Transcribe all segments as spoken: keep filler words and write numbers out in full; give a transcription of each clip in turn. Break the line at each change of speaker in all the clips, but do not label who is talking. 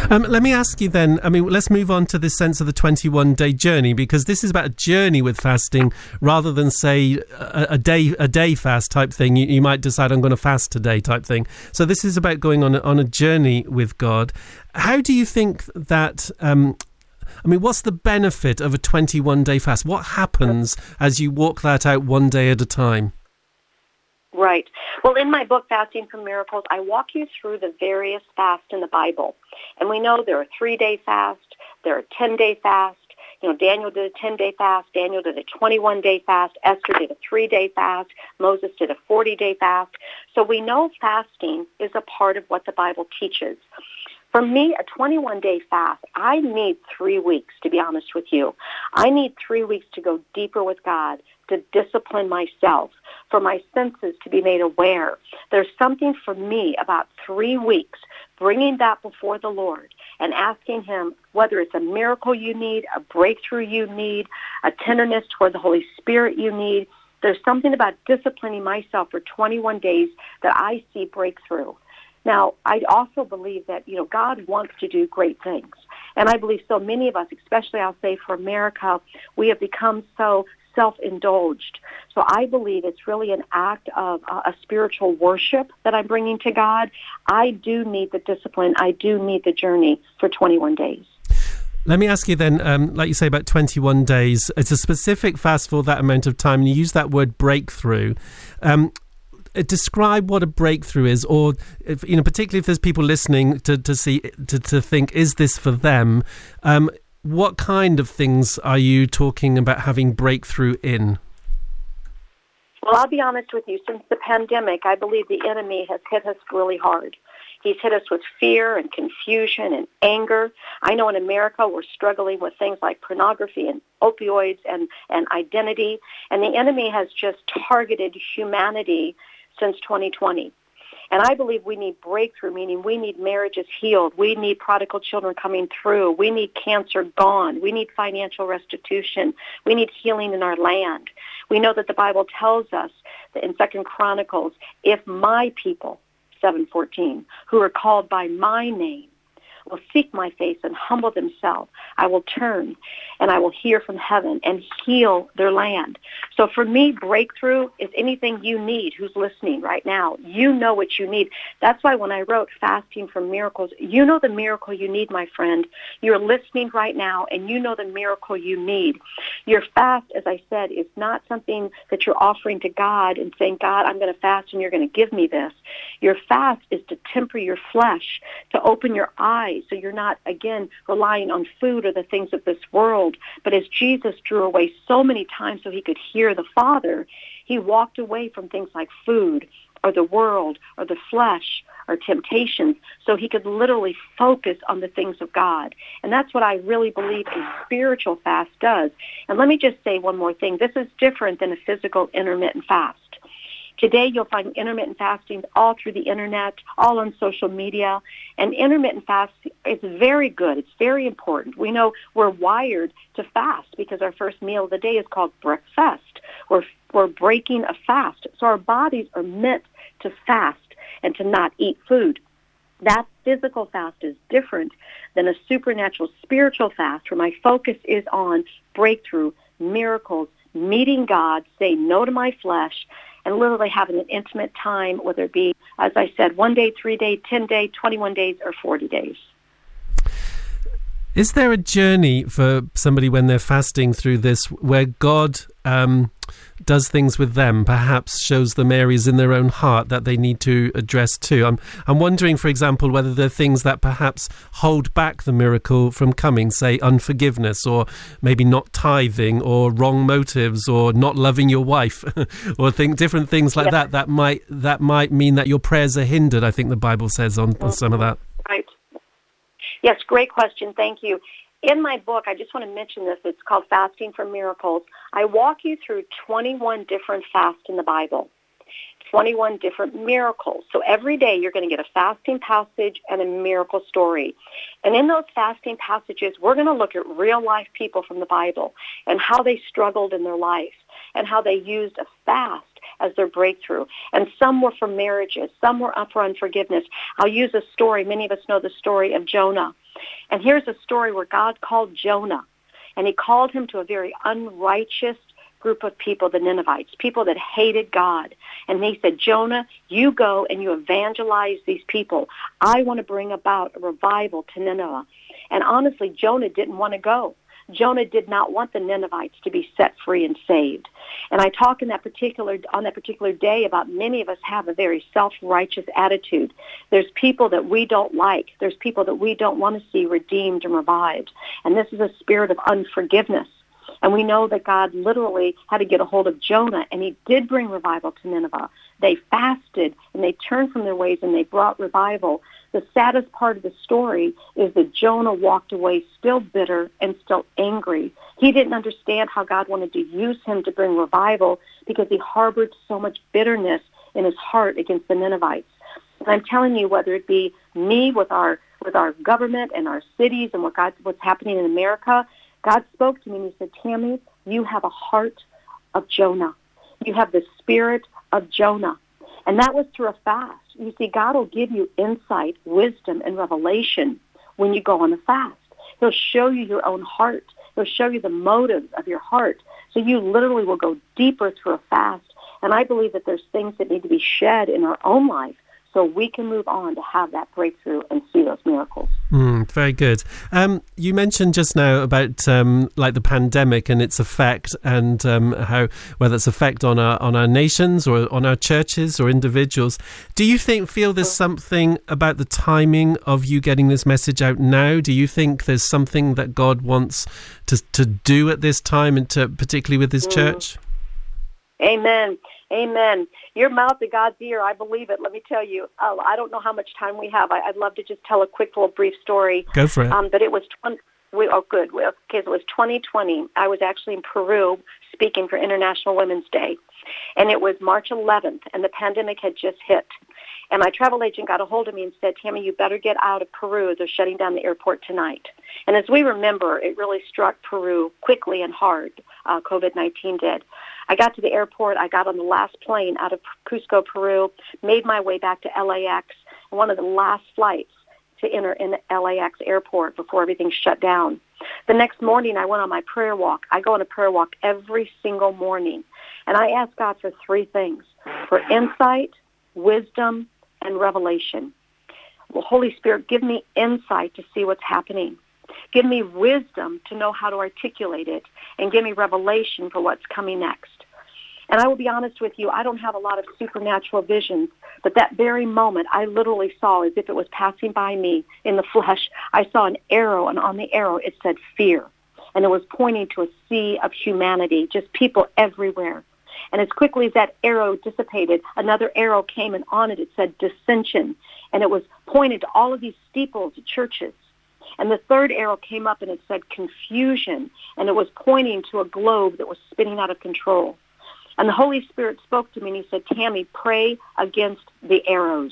Um, let me ask you then, I mean, let's move on to this sense of the twenty-one day journey, because this is about a journey with fasting rather than, say, a, a day a day fast type thing. You, you might decide, I'm going to fast today type thing. So this is about going on a, on a journey with God. How do you think that... Um, I mean, what's the benefit of a twenty-one day fast? What happens as you walk that out one day at a time?
Right. Well, in my book, Fasting for Miracles, I walk you through the various fasts in the Bible. And we know there are three-day fasts, there are ten-day fasts. You know, Daniel did a ten-day fast, Daniel did a twenty-one day fast, Esther did a three-day fast, Moses did a forty-day fast. So we know fasting is a part of what the Bible teaches. For me, a twenty-one day fast, I need three weeks, to be honest with you. I need three weeks to go deeper with God, to discipline myself, for my senses to be made aware. There's something for me about three weeks, bringing that before the Lord and asking Him whether it's a miracle you need, a breakthrough you need, a tenderness toward the Holy Spirit you need. There's something about disciplining myself for twenty-one days that I see breakthrough. Now, I also believe that, you know, God wants to do great things. And I believe so many of us, especially I'll say for America, we have become so self-indulged. So I believe it's really an act of uh, a spiritual worship that I'm bringing to God. I do need the discipline. I do need the journey for twenty-one days.
Let me ask you then, um, like you say, about twenty-one days. It's a specific fast for that amount of time, and you use that word breakthrough. Um, describe what a breakthrough is, or if, you know, particularly if there's people listening to to see to, to think, is this for them? Um, what kind of things are you talking about having breakthrough in?
Well, I'll be honest with you. Since the pandemic, I believe the enemy has hit us really hard. He's hit us with fear and confusion and anger. I know in America we're struggling with things like pornography and opioids and, and identity. And the enemy has just targeted humanity since twenty twenty. And I believe we need breakthrough, meaning we need marriages healed. We need prodigal children coming through. We need cancer gone. We need financial restitution. We need healing in our land. We know that the Bible tells us that in Second Chronicles, if my people, seven fourteen, who are called by my name, will seek my face and humble themselves, I will turn and I will hear from heaven and heal their land. So for me, breakthrough is anything you need who's listening right now. You know what you need. That's why when I wrote Fasting for Miracles, you know the miracle you need, my friend. You're listening right now and you know the miracle you need. Your fast, as I said, is not something that you're offering to God and saying, God, I'm going to fast and you're going to give me this. Your fast is to temper your flesh, to open your eyes, so you're not, again, relying on food or the things of this world. But as Jesus drew away so many times so he could hear the Father, he walked away from things like food or the world or the flesh or temptations so he could literally focus on the things of God. And that's what I really believe a spiritual fast does. And let me just say one more thing. This is different than a physical intermittent fast. Today, you'll find intermittent fasting all through the internet, all on social media. And intermittent fasting is very good. It's very important. We know we're wired to fast because our first meal of the day is called breakfast. We're, we're breaking a fast. So our bodies are meant to fast and to not eat food. That physical fast is different than a supernatural spiritual fast where my focus is on breakthrough, miracles, meeting God, say no to my flesh, and literally having an intimate time, whether it be, as I said, one day, three day, ten day, twenty-one days, or forty days.
Is there a journey for somebody when they're fasting through this where God um, does things with them, perhaps shows them areas in their own heart that they need to address too? I'm, I'm wondering, for example, whether there are things that perhaps hold back the miracle from coming, say unforgiveness, or maybe not tithing, or wrong motives, or not loving your wife, or think different things like yes. that that might that might mean that your prayers are hindered, I think the Bible says on, on some of that.
Right. Yes, great question. Thank you. In my book, I just want to mention this. It's called Fasting for Miracles. I walk you through twenty-one different fasts in the Bible, twenty-one different miracles. So every day you're going to get a fasting passage and a miracle story. And in those fasting passages, we're going to look at real-life people from the Bible and how they struggled in their life and how they used a fast as their breakthrough. And some were for marriages. Some were up for unforgiveness. I'll use a story. Many of us know the story of Jonah. And here's a story where God called Jonah, and he called him to a very unrighteous group of people, the Ninevites, people that hated God. And he said, Jonah, you go and you evangelize these people. I want to bring about a revival to Nineveh. And honestly, Jonah didn't want to go. Jonah did not want the Ninevites to be set free and saved. And I talk in that particular on that particular day about many of us have a very self-righteous attitude. There's people that we don't like. There's people that we don't want to see redeemed and revived. And this is a spirit of unforgiveness. And we know that God literally had to get a hold of Jonah, and he did bring revival to Nineveh. They fasted, and they turned from their ways, and they brought revival. The saddest part of the story is that Jonah walked away still bitter and still angry. He didn't understand how God wanted to use him to bring revival because he harbored so much bitterness in his heart against the Ninevites. And I'm telling you, whether it be me with our with our government and our cities and what God, what's happening in America, God spoke to me and he said, Tammy, you have a heart of Jonah. You have the spirit of Jonah. And that was through a fast. You see, God will give you insight, wisdom, and revelation when you go on a fast. He'll show you your own heart. He'll show you the motives of your heart. So you literally will go deeper through a fast. And I believe that there's things that need to be shed in our own life so we can move on to have that breakthrough and see those miracles.
Mm, very good. Um, you mentioned just now about um, like the pandemic and its effect, and um, how whether its effect on our on our nations or on our churches or individuals. Do you think feel there's something about the timing of you getting this message out now? Do you think there's something that God wants to to do at this time, and to particularly with His mm. church?
Amen. Amen. Your mouth to God's ear, I believe it. Let me tell you, uh, I don't know how much time we have. I, I'd love to just tell a quick little brief story.
Go for it.
Um, but it was, twenty, we, oh, good. We, okay, so it was twenty twenty. I was actually in Peru speaking for International Women's Day. And it was March eleventh, and the pandemic had just hit. And my travel agent got a hold of me and said, Tammy, you better get out of Peru. They're shutting down the airport tonight. And as we remember, it really struck Peru quickly and hard. Uh, COVID nineteen did. I got to the airport. I got on the last plane out of Cusco, Peru, made my way back to L A X, one of the last flights to enter in L A X airport before everything shut down. The next morning, I went on my prayer walk. I go on a prayer walk every single morning. And I ask God for three things, for insight, wisdom, and revelation. Well, Holy Spirit, give me insight to see what's happening. Give me wisdom to know how to articulate it, and give me revelation for what's coming next. And I will be honest with you, I don't have a lot of supernatural visions, but that very moment I literally saw, as if it was passing by me in the flesh, I saw an arrow, and on the arrow it said fear. And it was pointing to a sea of humanity, just people everywhere. And as quickly as that arrow dissipated, another arrow came, and on it it said dissension. And it was pointed to all of these steeples of churches. And the third arrow came up, and it said confusion. And it was pointing to a globe that was spinning out of control. And the Holy Spirit spoke to me, and he said, Tammy, pray against the arrows.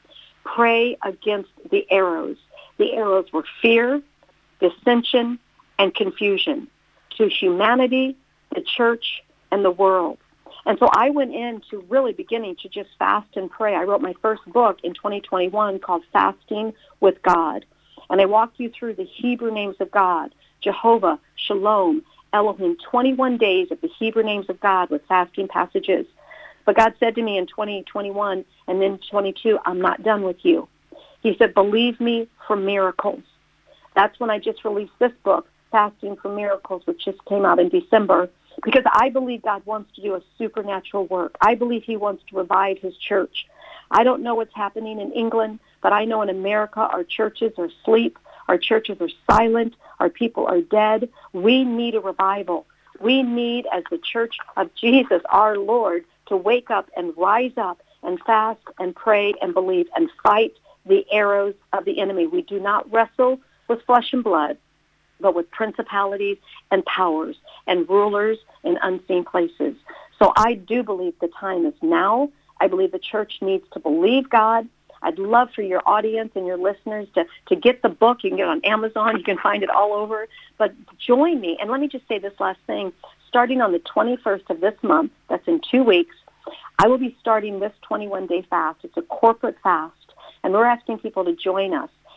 Pray against the arrows. The arrows were fear, dissension, and confusion to humanity, the church, and the world. And so I went into really beginning to just fast and pray. I wrote my first book in twenty twenty-one called Fasting with God. And I walked you through the Hebrew names of God, Jehovah, Shalom, Elohim, twenty-one days of the Hebrew names of God with fasting passages. But God said to me in twenty twenty-one and then twenty-two, I'm not done with you. He said, believe me for miracles. That's when I just released this book, Fasting for Miracles, which just came out in December, because I believe God wants to do a supernatural work. I believe he wants to revive his church. I don't know what's happening in England, but I know in America our churches are asleep. Our churches are silent. Our people are dead. We need a revival. We need, as the church of Jesus, our Lord, to wake up and rise up and fast and pray and believe and fight the arrows of the enemy. We do not wrestle with flesh and blood, but with principalities and powers and rulers in unseen places. So I do believe the time is now. I believe the church needs to believe God. I'd love for your audience and your listeners to, to get the book. You can get it on Amazon. You can find it all over. But join me. And let me just say this last thing. Starting on the twenty-first of this month, that's in two weeks, I will be starting this twenty-one day fast. It's a corporate fast. And we're asking people to join us.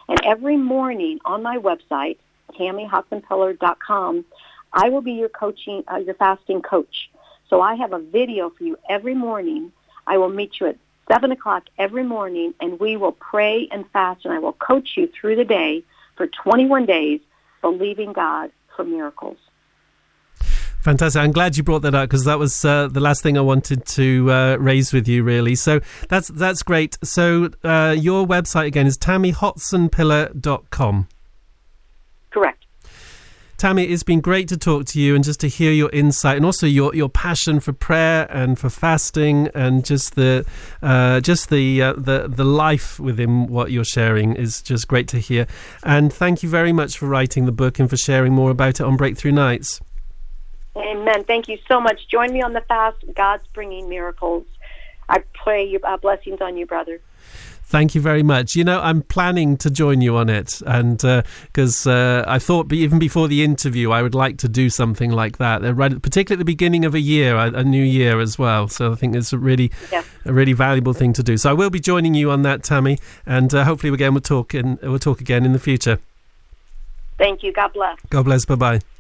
And every morning on my website, Tammy Hoffman Pillar dot com, I will be your coaching, uh, your fasting coach. So I have a video for you every morning. I will meet you at seven o'clock every morning, and we will pray and fast, and I will coach you through the day for twenty-one days, believing God for miracles.
Fantastic. I'm glad you brought that up, because that was uh, the last thing I wanted to uh, raise with you, really. So that's that's great. So uh, your website again is Tammy Hoffman Pillar dot com.
Correct.
Tammy, it's been great to talk to you and just to hear your insight, and also your, your passion for prayer and for fasting, and just the uh, just the uh, the the life within what you're sharing is just great to hear. And thank you very much for writing the book and for sharing more about it on Breakthrough Nights.
Amen. Thank you so much. Join me on the fast. God's bringing miracles. I pray you, uh, blessings on you, brother.
Thank you very much. You know, I'm planning to join you on it, and because uh, uh, I thought even before the interview I would like to do something like that, uh, right, particularly at the beginning of a year, a, a new year as well. So I think it's a really, yeah. a really valuable thing to do. So I will be joining you on that, Tammy, and uh, hopefully again we'll talk in, we'll talk again in the future.
Thank you. God bless.
God bless. Bye bye.